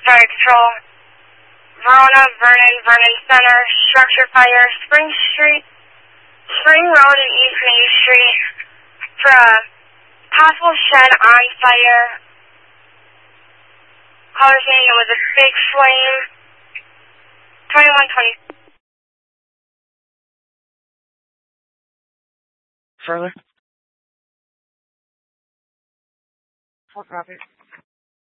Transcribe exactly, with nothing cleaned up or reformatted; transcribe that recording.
Sorry, Control. Verona, Vernon, Vernon Center, structure fire, Spring Street, Spring Road and East Main Street. For a possible shed on fire. Caller saying it was a big flame. twenty-one twenty. Further? Fort Robert.